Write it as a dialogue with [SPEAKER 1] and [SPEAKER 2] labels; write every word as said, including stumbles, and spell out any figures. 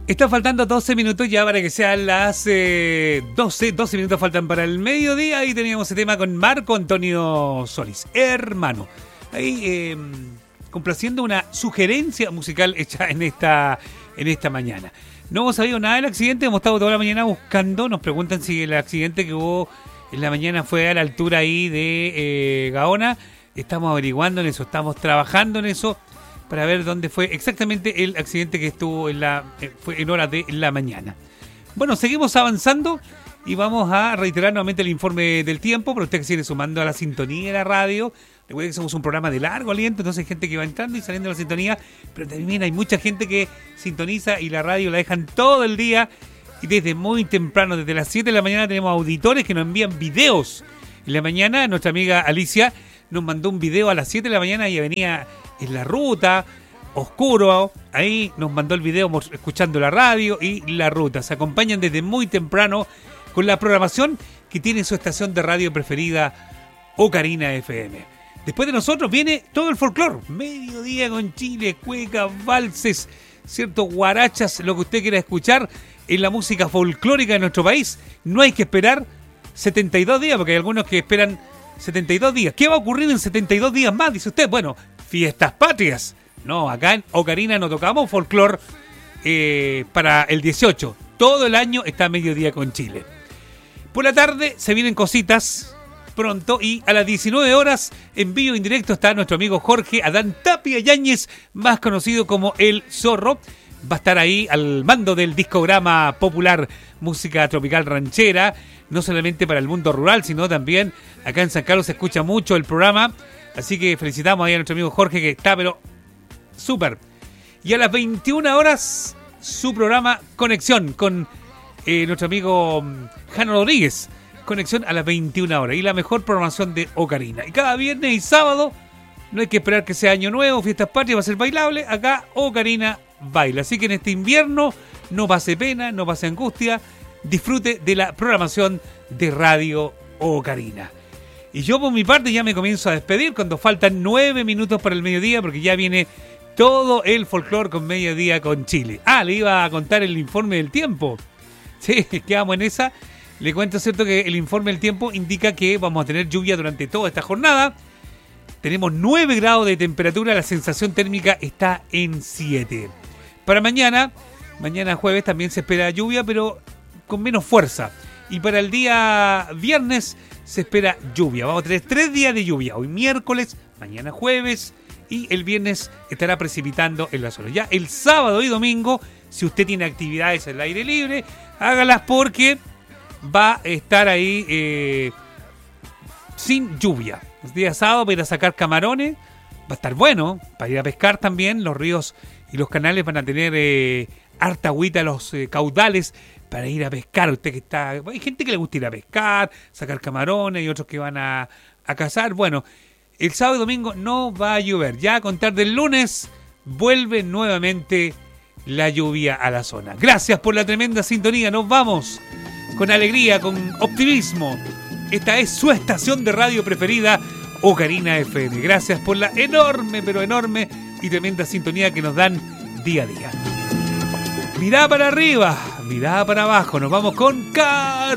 [SPEAKER 1] Está faltando doce minutos ya para que sean las eh, doce. doce minutos faltan para el mediodía y teníamos el tema con Marco Antonio Solís, hermano. Ahí eh, complaciendo una sugerencia musical hecha en esta, en esta mañana. No hemos sabido nada del accidente, hemos estado toda la mañana buscando. Nos preguntan si el accidente que hubo en la mañana fue a la altura ahí de eh, Gaona. Estamos averiguando en eso, estamos trabajando en eso, para ver dónde fue exactamente el accidente que estuvo en la fue en horas de la mañana. Bueno, seguimos avanzando y vamos a reiterar nuevamente el informe del tiempo, pero usted que sigue sumando a la sintonía de la radio. Recuerden que somos un programa de largo aliento, entonces hay gente que va entrando y saliendo de la sintonía, pero también hay mucha gente que sintoniza y la radio la dejan todo el día y desde muy temprano, desde las siete de la mañana tenemos auditores que nos envían videos. En la mañana nuestra amiga Alicia nos mandó un video a las siete de la mañana y venía en la ruta, oscuro, ahí nos mandó el video escuchando la radio y la ruta. Se acompañan desde muy temprano con la programación que tiene su estación de radio preferida, Ocarina F M. Después de nosotros viene todo el folclore, mediodía con Chile, cuecas, valses, cierto, guarachas, lo que usted quiera escuchar en la música folclórica de nuestro país. No hay que esperar setenta y dos días, porque hay algunos que esperan setenta y dos días. ¿Qué va a ocurrir en setenta y dos días más? Dice usted. Bueno, fiestas patrias. No, acá en Ocarina no tocamos folclore eh, para el dieciocho. Todo el año está mediodía con Chile. Por la tarde se vienen cositas pronto y a las diecinueve horas en vivo en directo está nuestro amigo Jorge Adán Tapia Yáñez, más conocido como El Zorro. Va a estar ahí al mando del discograma popular Música Tropical Ranchera, no solamente para el mundo rural, sino también acá en San Carlos se escucha mucho el programa, así que felicitamos ahí a nuestro amigo Jorge que está pero súper. Y a las veintiuna horas su programa Conexión con eh, nuestro amigo Jano Rodríguez, Conexión a las veintiuna horas y la mejor programación de Ocarina. Y cada viernes y sábado, no hay que esperar que sea año nuevo, fiestas patrias, va a ser bailable, acá Ocarina baila. Así que en este invierno no pase pena, no pase angustia, disfrute de la programación de Radio Ocarina. Y yo por mi parte ya me comienzo a despedir cuando faltan nueve minutos para el mediodía, porque ya viene todo el folclore con mediodía con Chile. Ah, le iba a contar el informe del tiempo. Sí, quedamos en esa. Le cuento, cierto, que el informe del tiempo indica que vamos a tener lluvia durante toda esta jornada. Tenemos nueve grados de temperatura, la sensación térmica está en siete. Para mañana, mañana jueves también se espera lluvia, pero con menos fuerza. Y para el día viernes se espera lluvia. Vamos a tener tres días de lluvia. Hoy miércoles, mañana jueves y el viernes estará precipitando en la zona. Ya el sábado y domingo, si usted tiene actividades al aire libre, hágalas porque va a estar ahí eh, sin lluvia. El día sábado para ir a sacar camarones, va a estar bueno. Para ir a pescar también, los ríos y los canales van a tener eh, harta agüita, los eh, caudales para ir a pescar. Usted que está, hay gente que le gusta ir a pescar, sacar camarones y otros que van a, a cazar. Bueno, el sábado y domingo no va a llover. Ya a contar del lunes vuelve nuevamente la lluvia a la zona. Gracias por la tremenda sintonía. Nos vamos con alegría, con optimismo. Esta es su estación de radio preferida, Ocarina F M. Gracias por la enorme, pero enorme y tremenda sintonía que nos dan día a día. Mirá para arriba, mirá para abajo. Nos vamos con Cat.